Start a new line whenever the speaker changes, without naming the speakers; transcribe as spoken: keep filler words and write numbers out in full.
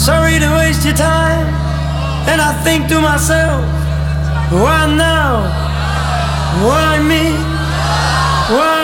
Sorry to waste your time. And I think to myself, why now? Why me? Why